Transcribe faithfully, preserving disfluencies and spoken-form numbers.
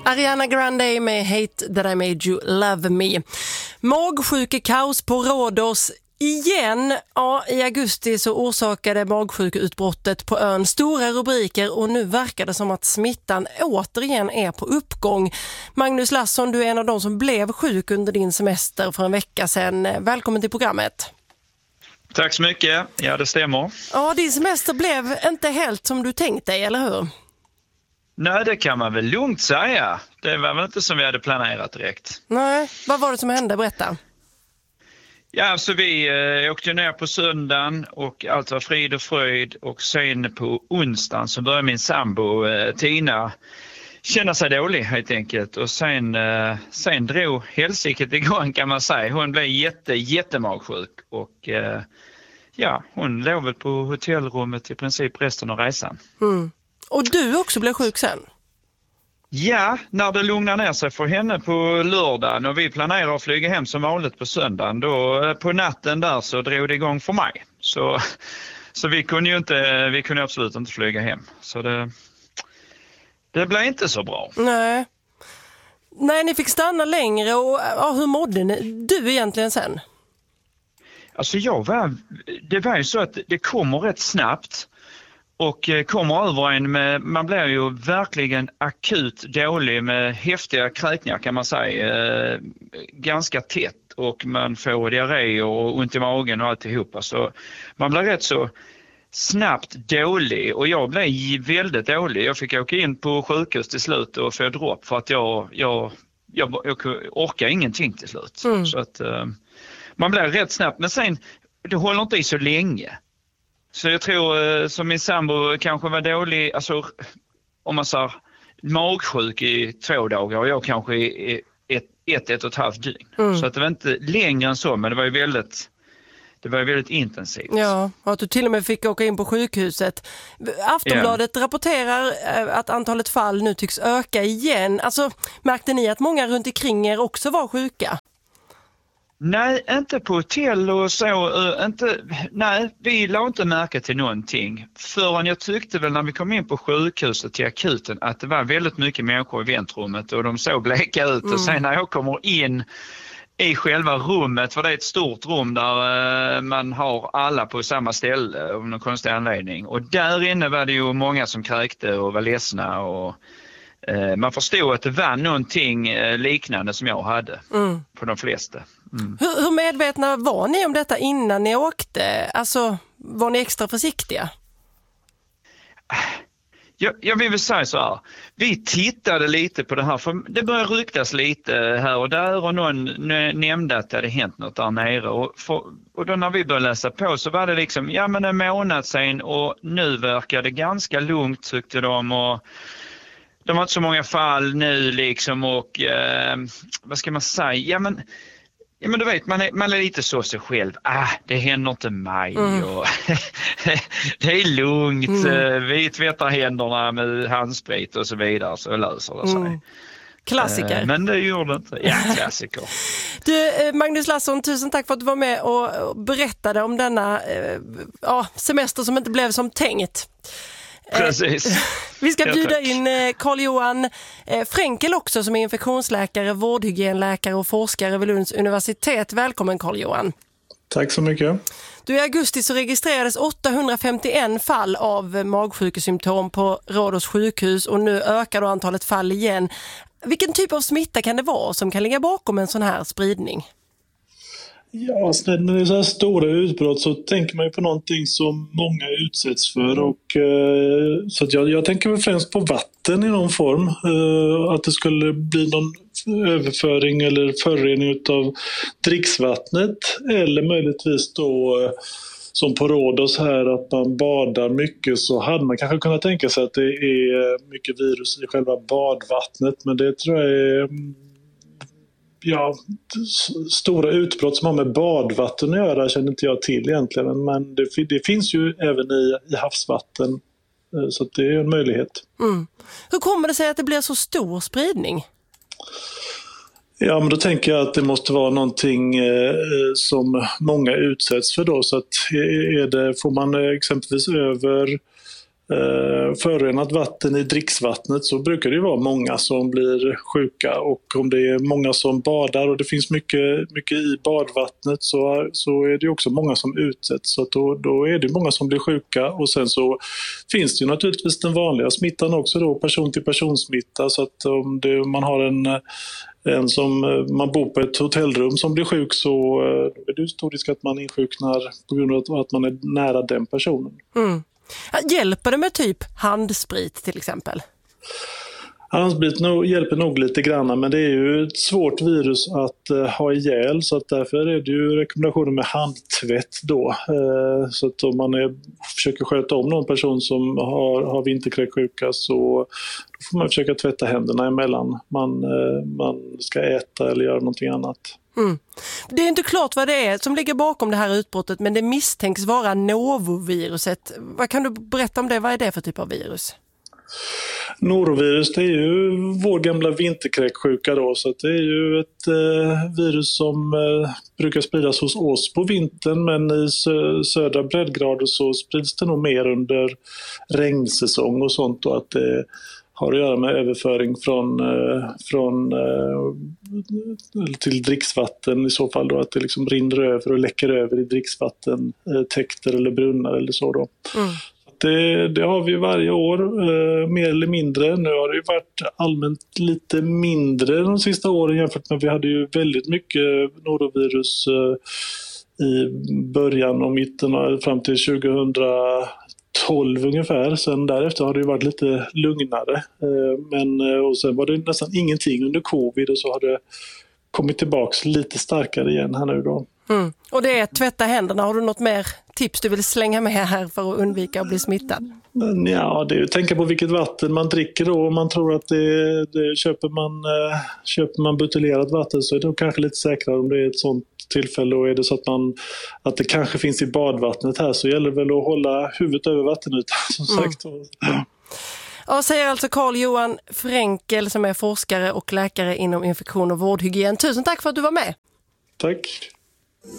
Ariana Grande med Hate That I Made You Love Me. Magsjukekaos på Rhodos igen. Ja, i augusti så orsakade magsjukeutbrottet på ön stora rubriker och nu verkar det som att smittan återigen är på uppgång. Magnus Larsson, du är en av de som blev sjuk under din semester för en vecka sedan. Välkommen till programmet. Tack så mycket. Ja, det stämmer. Ja, din semester blev inte helt som du tänkte dig, eller hur? Nej, det kan man väl lugnt säga. Det var väl inte som vi hade planerat direkt. Nej, vad var det som hände? Berätta. Ja, alltså vi eh, åkte ner på söndagen och allt var frid och fröjd. Och sen på onsdagen så började min sambo eh, Tina känna sig dålig helt enkelt. Och sen, eh, sen drog hälsiket igång kan man säga. Hon blev jätte, jättemagsjuk och eh, ja, hon låg väl på hotellrummet i princip resten av resan. Mm. Och du också blev sjuk sen? Ja, när det lugnar ner sig för henne på lördagen och vi planerar att flyga hem som vanligt på söndagen. Då på natten där så drog det igång för mig. Så, så vi kunde ju inte, vi kunde absolut inte flyga hem. Så det, det blev inte så bra. Nej. Nej, ni fick stanna längre och ja, hur mådde ni, du egentligen sen? Alltså jag var, det var ju så att det kommer rätt snabbt. Och kommer över en med, man blir ju verkligen akut dålig med häftiga kräkningar kan man säga. Eh, ganska tätt och man får diarré och ont i magen och alltihopa. Så man blir rätt så snabbt dålig och jag blev väldigt dålig. Jag fick åka in på sjukhus till slut och få dropp för att jag, jag, jag, jag orkar ingenting till slut. Mm. Så att eh, man blir rätt snabbt men sen det håller inte i så länge. Så jag tror som min sambo kanske var dålig, alltså om man säger magsjuk i två dagar och jag kanske i ett, ett, ett och ett halvt dygn. Mm. Så att det var inte längre än så men det var ju väldigt, det var ju väldigt intensivt. Ja, och att du till och med fick åka in på sjukhuset. Aftonbladet yeah. rapporterar att antalet fall nu tycks öka igen. Alltså märkte ni att många runt omkring er också var sjuka? Nej, inte på hotell och så. Inte, nej, vi la inte märka till någonting. Förrän jag tyckte väl när vi kom in på sjukhuset till akuten att det var väldigt mycket människor i väntrummet och de såg bleka ut. Mm. Och sen när jag kommer in i själva rummet, för det är ett stort rum där man har alla på samma ställe av någon konstig anledning. Och där inne var det ju många som kräkte och var ledsna och man förstod att det var någonting liknande som jag hade mm. på de flesta. Mm. Hur, hur medvetna var ni om detta innan ni åkte? Alltså, var ni extra försiktiga? Jag, jag vill väl säga så här. Vi tittade lite på det här, för det började ryktas lite här och där och någon nämnde att det hade hänt något där nere. Och, för, och då när vi började läsa på så var det liksom, ja men en månad sedan och nu verkar det ganska lugnt tyckte de och de har inte så många fall nu liksom och eh, vad ska man säga, ja men Ja men du vet, man är, man är lite så sig själv. Ah, det händer inte mig. Mm. Och det är lugnt. Mm. Vi tvättar händerna med handsprit och så vidare så löser det sig. Mm. Klassiker. Men det gjorde det inte. Ja, klassiker. Du, Magnus Larsson, tusen tack för att du var med och berättade om denna ja, semester som inte blev som tänkt. Precis. Vi ska bjuda in Carl-Johan Fränkel också som är infektionsläkare, vårdhygienläkare och forskare vid Lunds universitet. Välkommen Carl-Johan. Tack så mycket. Du, i augusti så registrerades åttahundrafemtioen fall av magsjukesymptom på Rhodos sjukhus och nu ökar då antalet fall igen. Vilken typ av smitta kan det vara som kan ligga bakom en sån här spridning? Ja, när det är så här stora utbrott så tänker man ju på någonting som många utsätts för och eh, så att jag, jag tänker väl främst på vatten i någon form, eh, att det skulle bli någon överföring eller förorening av dricksvattnet eller möjligtvis då eh, som på Rhodos här att man badar mycket så hade man kanske kunnat tänka sig att det är mycket virus i själva badvattnet men det tror jag är Ja, stora utbrott som har med badvatten att göra känner inte jag till egentligen. Men det, det finns ju även i, i havsvatten så att det är en möjlighet. Mm. Hur kommer det sig att det blir så stor spridning? Ja, men då tänker jag att det måste vara någonting eh, som många utsätts för då. Så att är det, får man exempelvis över eh, förorenat vatten i dricksvattnet så brukar det ju vara många som blir sjuka, och om det är många som badar och det finns mycket, mycket i badvattnet så, så är det också många som utsätts, så att då, då är det många som blir sjuka. Och sen så finns det ju naturligtvis den vanliga smittan också då, person till person smitta, så att om det, man har en En som man bor på ett hotellrum som blir sjuk, så är det stor risk att man insjuknar på grund av att man är nära den personen. Mm. Hjälper det med typ handsprit till exempel? Handsprit nog, hjälper nog lite grann, men det är ju ett svårt virus att uh, ha ihjäl, så att därför är det ju rekommendationer med handtvätt då. Uh, så att om man är, försöker sköta om någon person som har, har vinterkräksjuka, så då får man försöka tvätta händerna emellan man, uh, man ska äta eller göra någonting annat. Mm. Det är inte klart vad det är som ligger bakom det här utbrottet, men det misstänks vara noroviruset. Vad kan du berätta om det? Vad är det för typ av virus? Norovirus, det är ju vår gamla vinterkräksjuka då, så att det är ju ett eh, virus som eh, brukar spridas hos oss på vintern, men i sö- södra breddgrader så sprids det nog mer under regnsäsong och sånt, och att det har att göra med överföring från, eh, från eh, till dricksvatten i så fall då, att det liksom rinner över och läcker över i dricksvatten, eh, täkter eller brunnar eller så då. Mm. Det, det har vi varje år, eh, mer eller mindre. Nu har det ju varit allmänt lite mindre de sista åren jämfört med vi hade ju väldigt mycket norovirus eh, i början och mitten fram till tjugohundratolv ungefär. Sen därefter har det ju varit lite lugnare. Eh, men, och sen var det nästan ingenting under covid, och så har det kommit tillbaks lite starkare igen här nu då. Mm. Och det är att tvätta händerna. Har du något mer tips du vill slänga med här för att undvika att bli smittad? Ja, det är att tänka på vilket vatten man dricker då. Om man tror att det, det köper man eh, köper man buteljerat vatten, så är det kanske lite säkrare om det är ett sånt tillfälle. Och är det så att, man, att det kanske finns i badvattnet här, så gäller det väl att hålla huvudet över vattenytan som sagt. Mm. Ja, säger alltså Carl-Johan Fränkel som är forskare och läkare inom infektion och vårdhygien. Tusen tack för att du var med. Tack.